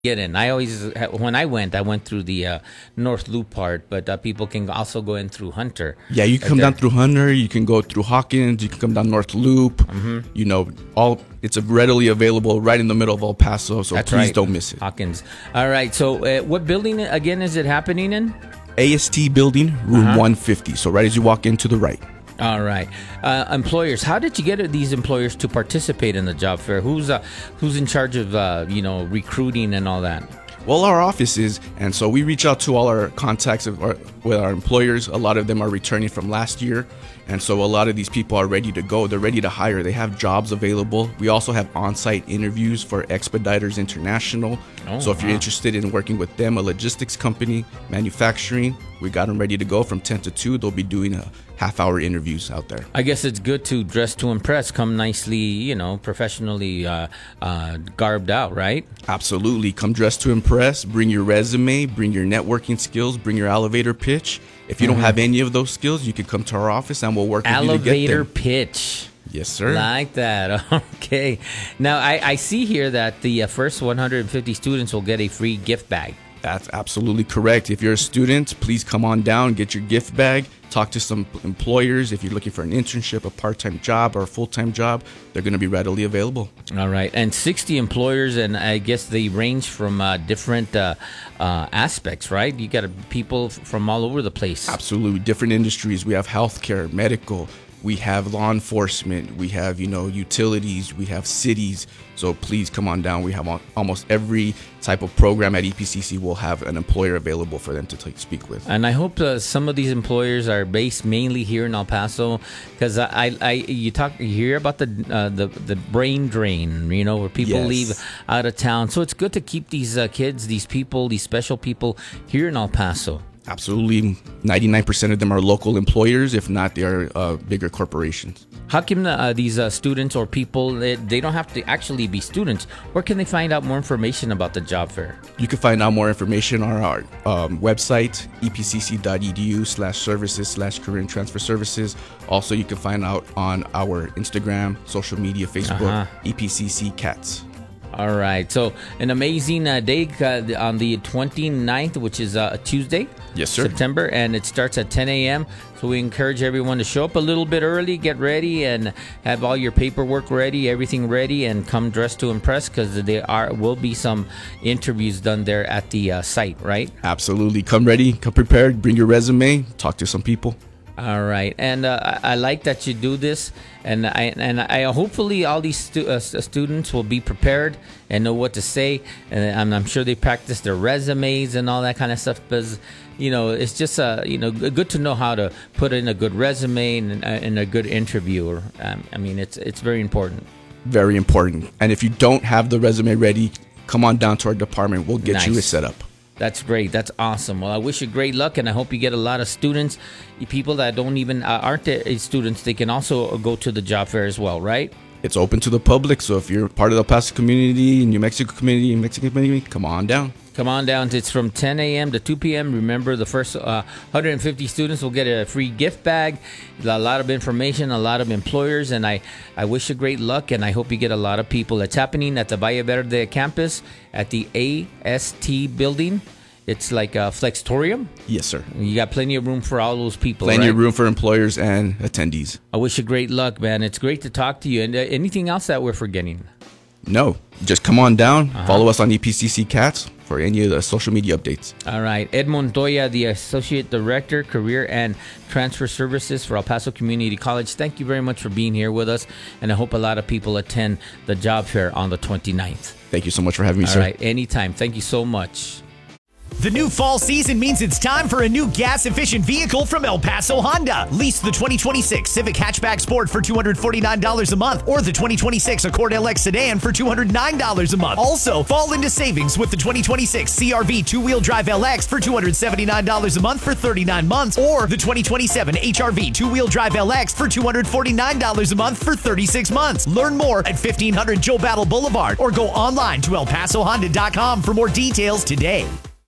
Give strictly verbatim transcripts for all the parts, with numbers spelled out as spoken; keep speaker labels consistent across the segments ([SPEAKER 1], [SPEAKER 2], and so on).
[SPEAKER 1] get in. I always, when I went, I went through the uh, North Loop part, but uh, people can also go in through Hunter.
[SPEAKER 2] Yeah, you can come down through Hunter. You can go through Hawkins. You can come down North Loop. Mm-hmm. You know, all it's readily available right in the middle of El Paso. So
[SPEAKER 1] That's
[SPEAKER 2] please
[SPEAKER 1] right.
[SPEAKER 2] don't miss it.
[SPEAKER 1] Hawkins. All right. So, uh, what building again is it happening in?
[SPEAKER 2] A S T building, room
[SPEAKER 1] Uh-huh.
[SPEAKER 2] one fifty. So right as you walk in to the right.
[SPEAKER 1] All right, uh, employers. How did you get these employers to participate in the job fair? Who's uh, who's in charge of uh, you know recruiting and all that?
[SPEAKER 2] Well, our office is, and so we reach out to all our contacts of our, with our employers. A lot of them are returning from last year, and so a lot of these people are ready to go. They're ready to hire. They have jobs available. We also have on-site interviews for Expeditors International.
[SPEAKER 1] Oh,
[SPEAKER 2] so if you're
[SPEAKER 1] wow.
[SPEAKER 2] interested in working with them, a logistics company, manufacturing, we got them ready to go from ten to two. They'll be doing a half-hour interviews out there.
[SPEAKER 1] I guess it's good to dress to impress, come nicely, you know, professionally uh, uh, garbed out, right?
[SPEAKER 2] Absolutely. Come dressed to impress. Bring your resume. Bring your networking skills. Bring your elevator pitch. If you
[SPEAKER 1] Mm-hmm.
[SPEAKER 2] don't have any of those skills, you can come to our office and we'll work with you to get
[SPEAKER 1] Elevator
[SPEAKER 2] them.
[SPEAKER 1] pitch.
[SPEAKER 2] Yes, sir.
[SPEAKER 1] Like that. Okay. Now, I, I see here that the uh, first one hundred fifty students will get a free gift bag.
[SPEAKER 2] That's absolutely correct. If you're a student, please come on down, get your gift bag, talk to some employers. If you're looking for an internship, a part-time job, or a full-time job, they're going to be readily available.
[SPEAKER 1] All right. And sixty employers, and I guess they range from uh, different uh, uh, aspects, right? You got people from all over the place.
[SPEAKER 2] Absolutely. Different industries. We have healthcare, medical. We have law enforcement. We have, you know, utilities. We have cities. So please come on down. We have al- almost every type of program at E P C C. Will have an employer available for them to take, speak with.
[SPEAKER 1] And I hope uh, some of these employers are based mainly here in El Paso, because I, I, I, you talk, you hear about the uh, the the brain drain, you know, where people
[SPEAKER 2] Yes.
[SPEAKER 1] leave out of town. So it's good to keep these uh, kids, these people, these special people here in El Paso.
[SPEAKER 2] Absolutely. ninety-nine percent of them are local employers. If not, they are uh, bigger corporations.
[SPEAKER 1] How come uh, these uh, students or people, they, they don't have to actually be students? Where can they find out more information about the job fair?
[SPEAKER 2] You can find out more information on our um, website, epcc.edu slash services slash career and transfer services. Also, you can find out on our Instagram, social media, Facebook,
[SPEAKER 1] Uh-huh.
[SPEAKER 2] E P C C Cats.
[SPEAKER 1] All right. So an amazing uh, day uh, on the twenty-ninth, which is uh, a Tuesday.
[SPEAKER 2] Yes, sir.
[SPEAKER 1] September, and it starts at ten a.m. So we encourage everyone to show up a little bit early, get ready, and have all your paperwork ready, everything ready, and come dressed to impress, because there are will be some interviews done there at the uh, site, right?
[SPEAKER 2] Absolutely. Come ready, come prepared, bring your resume, talk to some people.
[SPEAKER 1] All right, and uh, I, I like that you do this, and I and I hopefully all these stu- uh, students will be prepared and know what to say, and I'm, I'm sure they practice their resumes and all that kind of stuff, because you know it's just uh, you know good to know how to put in a good resume and, and a good interviewer. Um, I mean, it's it's very important.
[SPEAKER 2] Very important. And if you don't have the resume ready, come on down to our department. We'll get you
[SPEAKER 1] Nice.
[SPEAKER 2] a setup.
[SPEAKER 1] That's great. That's awesome. Well, I wish you great luck, and I hope you get a lot of students, people that don't even uh, aren't uh, students. They can also go to the job fair as well, right?
[SPEAKER 2] It's open to the public, so if you're part of the El Paso community, New Mexico community, Mexican community, come on down.
[SPEAKER 1] Come on down. It's from ten a.m. to two p.m. Remember, the first uh, one hundred fifty students will get a free gift bag, a lot of information, a lot of employers, and I, I wish you great luck, and I hope you get a lot of people. It's happening at the Valle Verde campus at the A S T building. It's like a flextorium.
[SPEAKER 2] Yes, sir.
[SPEAKER 1] You got plenty of room for all those people.
[SPEAKER 2] Plenty
[SPEAKER 1] right?
[SPEAKER 2] of room for employers and attendees.
[SPEAKER 1] I wish you great luck, man. It's great to talk to you. And uh, anything else that we're forgetting?
[SPEAKER 2] No, just come on down. Uh-huh. Follow us on E P C C Cats for any of the social media updates.
[SPEAKER 1] All right. Ed Montoya, the Associate Director, Career and Transfer Services for El Paso Community College. Thank you very much for being here with us. And I hope a lot of people attend the job fair on the twenty-ninth.
[SPEAKER 2] Thank you so much for having me,
[SPEAKER 1] All
[SPEAKER 2] sir.
[SPEAKER 1] All right. Anytime. Thank you so much.
[SPEAKER 3] The new fall season means it's time for a new gas-efficient vehicle from El Paso Honda. Lease the twenty twenty-six Civic Hatchback Sport for two hundred forty-nine dollars a month, or the twenty twenty-six Accord L X Sedan for two hundred nine dollars a month. Also, fall into savings with the twenty twenty-six C R V two-wheel drive L X for two hundred seventy-nine dollars a month for thirty-nine months, or the twenty twenty-seven H R V two-wheel drive L X for two hundred forty-nine dollars a month for thirty-six months. Learn more at fifteen hundred Joe Battle Boulevard, or go online to el paso honda dot com for more details today.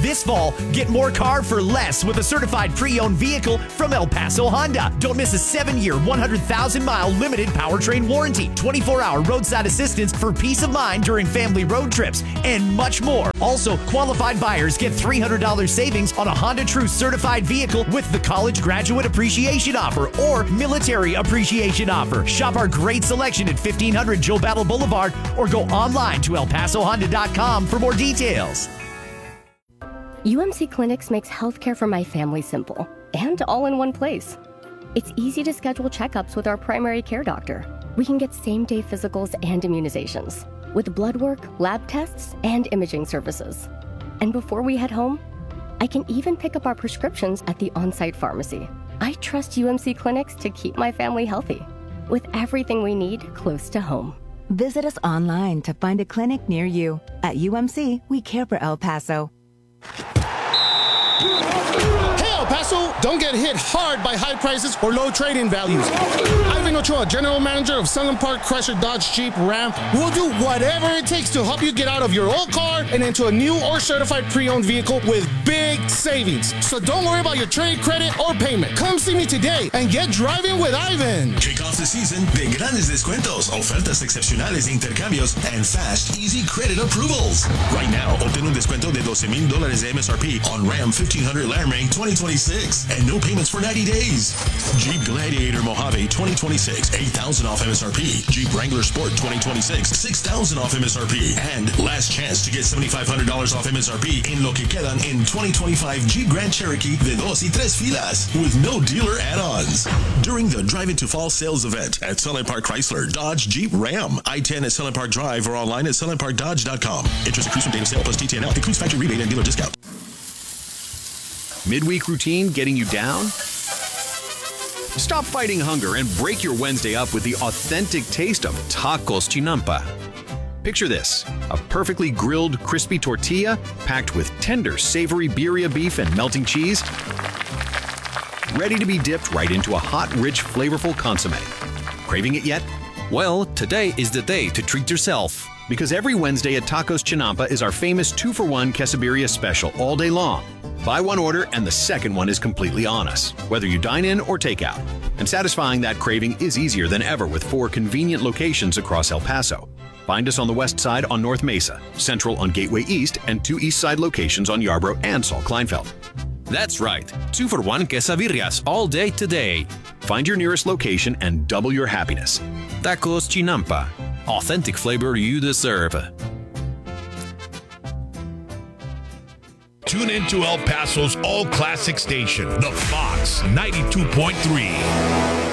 [SPEAKER 3] This fall, get more car for less with a certified pre-owned vehicle from El Paso Honda. Don't miss a seven-year, one hundred thousand mile limited powertrain warranty, twenty-four hour roadside assistance for peace of mind during family road trips, and much more. Also, qualified buyers get three hundred dollars savings on a Honda True certified vehicle with the College Graduate Appreciation Offer or Military Appreciation Offer. Shop our great selection at fifteen hundred Joe Battle Boulevard or go online to el paso honda dot com for more details.
[SPEAKER 4] U M C Clinics makes healthcare for my family simple and all in one place. It's easy to schedule checkups with our primary care doctor. We can get same-day physicals and immunizations with blood work, lab tests, and imaging services. And before we head home, I can even pick up our prescriptions at the on-site pharmacy. I trust U M C Clinics to keep my family healthy, with everything we need close to home.
[SPEAKER 5] Visit us online to find a clinic near you. At U M C, we care for El Paso.
[SPEAKER 6] Hey, El Paso, don't get hit hard by high prices or low trade-in values. Ivan Ochoa, General Manager of Sunland Park Chrysler Dodge Jeep Ram, will do whatever it takes to help you get out of your old car and into a new or certified pre-owned vehicle with big savings. So don't worry about your trade credit or payment. Come see me today and get driving with Ivan.
[SPEAKER 7] Kick off the season de grandes descuentos, ofertas excepcionales de intercambios, and fast, easy credit approvals. Right now, obtén un descuento de doce mil dólares de M S R P on Ram fifteen hundred Laramie twenty twenty-six and no payments for ninety days. Jeep Gladiator Mojave twenty twenty-six, eight thousand off M S R P. Jeep Wrangler Sport twenty twenty-six, six thousand off M S R P. And last chance to get seventy-five hundred dollars off M S R P en lo que quedan in twenty twenty-five Jeep Grand Cherokee de dos y tres filas with no dealer add-ons. During the Drive Into Fall sales event at Sunland Park Chrysler, Dodge, Jeep, Ram, I ten at Sunland Park Drive or online at sunland park dodge dot com. Interest accrues from date of sale plus T T N L. Includes factory rebate and dealer discount.
[SPEAKER 8] Midweek routine getting you down? Stop fighting hunger and break your Wednesday up with the authentic taste of Tacos Chinampa. Picture this, a perfectly grilled, crispy tortilla packed with tender, savory birria beef and melting cheese, ready to be dipped right into a hot, rich, flavorful consomme. Craving it yet? Well, today is the day to treat yourself. Because every Wednesday at Tacos Chinampa is our famous two for one quesadilla special all day long. Buy one order and the second one is completely on us, whether you dine in or take out. And satisfying that craving is easier than ever with four convenient locations across El Paso. Find us on the west side on North Mesa, central on Gateway East, and two east side locations on Yarborough and Saul Kleinfeld. That's right, two for one quesadillas all day today. Find your nearest location and double your happiness. Tacos Chinampa, authentic flavor you deserve.
[SPEAKER 9] Tune in to El Paso's all-classic station, The Fox ninety-two point three.